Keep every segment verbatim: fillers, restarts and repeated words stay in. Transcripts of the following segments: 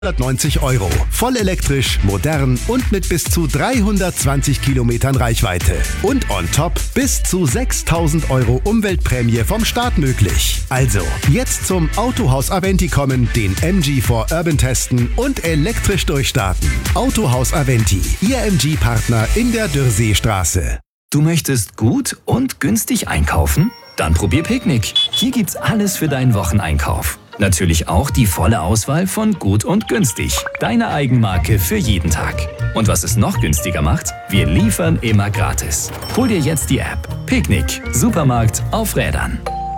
hundertneunzig Euro. Voll elektrisch, modern und mit bis zu dreihundertzwanzig Kilometern Reichweite. Und on top bis zu sechstausend Euro Umweltprämie vom Staat möglich. Also, jetzt zum Autohaus Aventi kommen, den M G vier Urban testen und elektrisch durchstarten. Autohaus Aventi, Ihr M G-Partner in der Dürrseestraße. Du möchtest gut und günstig einkaufen? Dann probier Picknick. Hier gibt's alles für deinen Wocheneinkauf. Natürlich auch die volle Auswahl von Gut und Günstig. Deine Eigenmarke für jeden Tag. Und was es noch günstiger macht? Wir liefern immer gratis. Hol dir jetzt die App. Picknick. Supermarkt auf Rädern.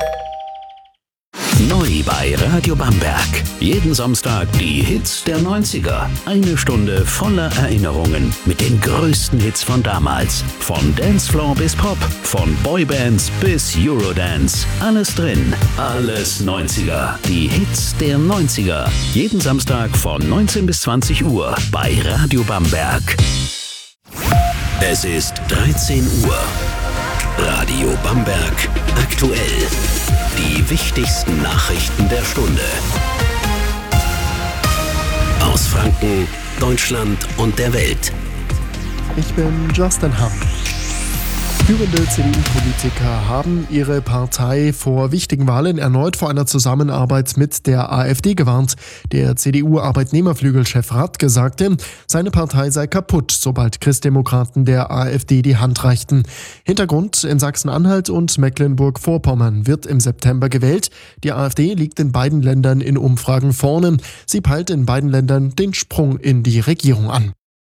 Neu bei Radio Bamberg. Jeden Samstag die Hits der neunziger. Eine Stunde voller Erinnerungen mit den größten Hits von damals. Von Dancefloor bis Pop, von Boybands bis Eurodance. Alles drin, alles neunziger. Die Hits der neunziger. Jeden Samstag von neunzehn bis zwanzig Uhr bei Radio Bamberg. Es ist dreizehn Uhr. Radio Bamberg aktuell. Die wichtigsten Nachrichten der Stunde. Aus Franken, Deutschland und der Welt. Ich bin Justin Hamm. Führende C D U-Politiker haben ihre Partei vor wichtigen Wahlen erneut vor einer Zusammenarbeit mit der AfD gewarnt. Der C D U-Arbeitnehmerflügelchef Radke sagte, seine Partei sei kaputt, sobald Christdemokraten der AfD die Hand reichten. Hintergrund: in Sachsen-Anhalt und Mecklenburg-Vorpommern wird im September gewählt. Die AfD liegt in beiden Ländern in Umfragen vorne. Sie peilt in beiden Ländern den Sprung in die Regierung an.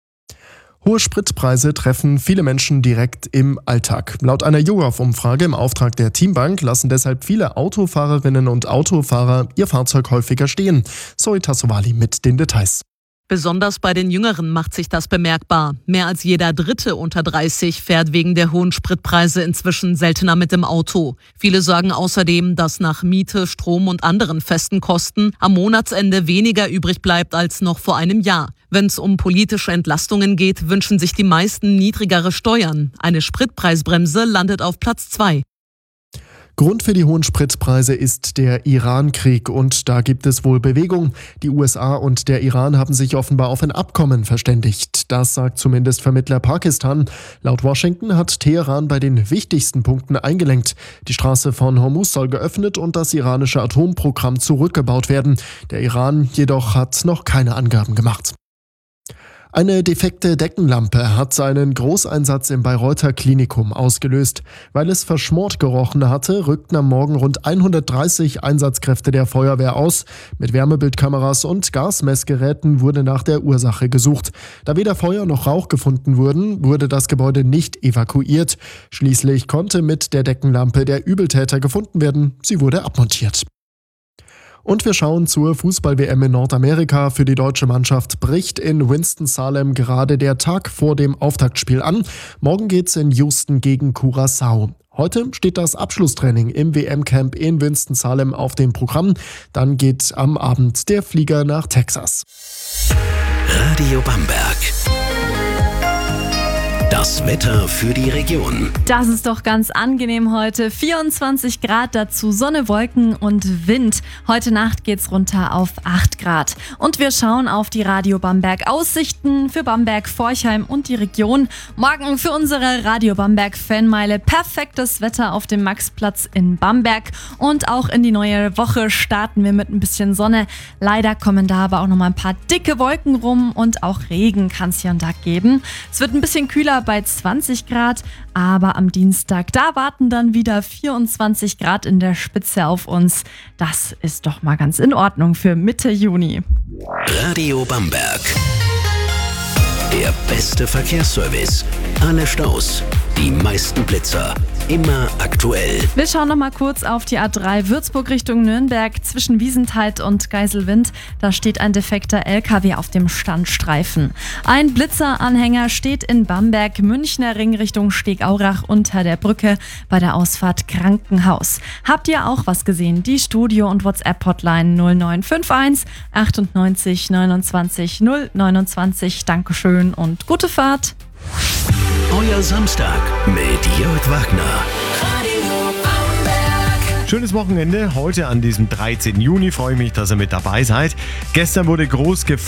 Hohe Spritpreise treffen viele Menschen direkt im Alltag. Laut einer YouGov-Umfrage im Auftrag der Teambank lassen deshalb viele Autofahrerinnen und Autofahrer ihr Fahrzeug häufiger stehen. Zoe Tassovali mit den Details. Besonders bei den Jüngeren macht sich das bemerkbar. Mehr als jeder Dritte unter dreißig fährt wegen der hohen Spritpreise inzwischen seltener mit dem Auto. Viele sagen außerdem, dass nach Miete, Strom und anderen festen Kosten am Monatsende weniger übrig bleibt als noch vor einem Jahr. Wenn es um politische Entlastungen geht, wünschen sich die meisten niedrigere Steuern. Eine Spritpreisbremse landet auf Platz zwei. Grund für die hohen Spritpreise ist der Iran-Krieg und da gibt es wohl Bewegung. Die U S A und der Iran haben sich offenbar auf ein Abkommen verständigt. Das sagt zumindest Vermittler Pakistan. Laut Washington hat Teheran bei den wichtigsten Punkten eingelenkt. Die Straße von Hormuz soll geöffnet und das iranische Atomprogramm zurückgebaut werden. Der Iran jedoch hat noch keine Angaben gemacht. Eine defekte Deckenlampe hat einen Großeinsatz im Bayreuther Klinikum ausgelöst. Weil es verschmort gerochen hatte, rückten am Morgen rund hundertdreißig Einsatzkräfte der Feuerwehr aus. Mit Wärmebildkameras und Gasmessgeräten wurde nach der Ursache gesucht. Da weder Feuer noch Rauch gefunden wurden, wurde das Gebäude nicht evakuiert. Schließlich konnte mit der Deckenlampe der Übeltäter gefunden werden. Sie wurde abmontiert. Und wir schauen zur Fußball-W M in Nordamerika. Für die deutsche Mannschaft bricht in Winston-Salem gerade der Tag vor dem Auftaktspiel an. Morgen geht's in Houston gegen Curaçao. Heute steht das Abschlusstraining im W M-Camp in Winston-Salem auf dem Programm. Dann geht am Abend der Flieger nach Texas. Radio Bamberg. Das Wetter für die Region. Das ist doch ganz angenehm heute. vierundzwanzig Grad, dazu Sonne, Wolken und Wind. Heute Nacht geht's runter auf acht Grad. Und wir schauen auf die Radio Bamberg Aussichten für Bamberg, Forchheim und die Region. Morgen für unsere Radio Bamberg Fanmeile perfektes Wetter auf dem Maxplatz in Bamberg. Und auch in die neue Woche starten wir mit ein bisschen Sonne. Leider kommen da aber auch noch mal ein paar dicke Wolken rum und auch Regen kann es hier und da geben. Es wird ein bisschen kühler bei zwanzig Grad, aber am Dienstag, da warten dann wieder vierundzwanzig Grad in der Spitze auf uns. Das ist doch mal ganz in Ordnung für Mitte Juni. Radio Bamberg. Der beste Verkehrsservice. Alle Staus, die meisten Blitzer. Immer aktuell. Wir schauen noch mal kurz auf die A drei Würzburg Richtung Nürnberg zwischen Wiesenthal und Geiselwind. Da steht ein defekter L K W auf dem Standstreifen. Ein Blitzeranhänger steht in Bamberg, Münchner Ring Richtung Stegaurach unter der Brücke bei der Ausfahrt Krankenhaus. Habt ihr auch was gesehen? Die Studio- und WhatsApp-Hotline null neun fünf eins achtundneunzig neunundzwanzig null neunundzwanzig. Dankeschön und gute Fahrt. Euer Samstag mit Jörg Wagner. Radio Bamberg. Schönes Wochenende. Heute an diesem dreizehnten Juni freue ich mich, dass ihr mit dabei seid. Gestern wurde groß gefeiert.